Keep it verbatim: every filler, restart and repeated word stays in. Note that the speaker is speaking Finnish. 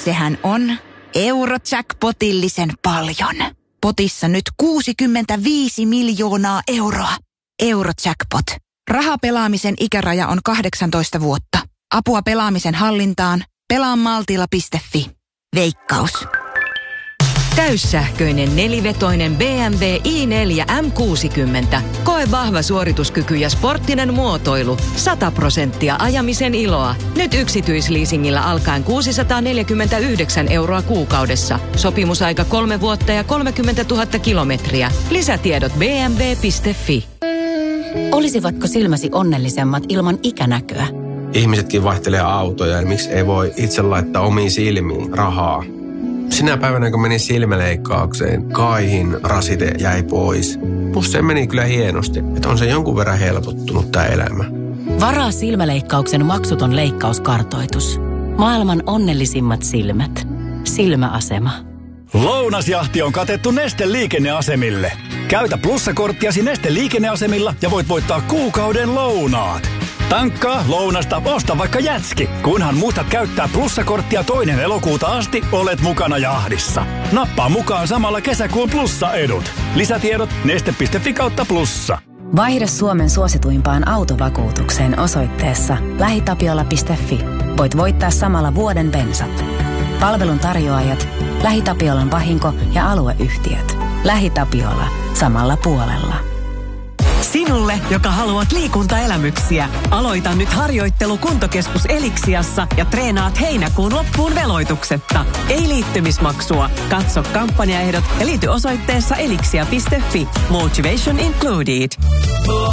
sehän on Eurojackpotillisen paljon. Potissa nyt kuusikymmentäviisi miljoonaa euroa. Eurojackpot. Rahapelaamisen ikäraja on kahdeksantoista vuotta. Apua pelaamisen hallintaan. pelaa maltilla piste fi. Veikkaus. Täyssähköinen nelivetoinen B M W i neljä M kuusikymmentä. Koe vahva suorituskyky ja sporttinen muotoilu. sata prosenttia ajamisen iloa. Nyt yksityisleasingillä alkaen kuusisataaneljäkymmentäyhdeksän euroa kuukaudessa. Sopimusaika kolme vuotta ja kolmekymmentätuhatta kilometriä. Lisätiedot b m w piste fi. Olisivatko silmäsi onnellisemmat ilman ikänäköä? Ihmisetkin vaihtelee autoja, ja miksi ei voi itse laittaa omiin silmiin rahaa? Sinä päivänä, kun menin silmäleikkaukseen, kaihin rasite jäi pois. Plus se meni kyllä hienosti, että on se jonkun verran helpottunut tämä elämä. Varaa silmäleikkauksen maksuton leikkauskartoitus. Maailman onnellisimmat silmät. Silmäasema. Lounasjahti on katettu Neste liikenneasemille. Käytä plussakorttiasi Neste liikenneasemilla ja voit voittaa kuukauden lounaat. Tankkaa, lounasta, osta vaikka jätski. Kunhan muistat käyttää plussakorttia toinen elokuuta asti, olet mukana jahdissa. Nappaa mukaan samalla kesäkuun plussa-edut. Lisätiedot neste piste fi kautta plussa. Vaihda Suomen suosituimpaan autovakuutukseen osoitteessa lähitapiola piste fi. Voit voittaa samalla vuoden bensat. Palvelun tarjoajat, LähiTapiolan vahinko- ja alueyhtiöt. LähiTapiola. Samalla puolella. Sinulle, joka haluat liikuntaelämyksiä, aloita nyt harjoittelu Kuntokeskus Eliksiassa ja treenaat heinäkuun loppuun veloituksetta. Ei liittymismaksua. Katso kampanjaehdot ja liity osoitteessa eliksia piste fi. Motivation included.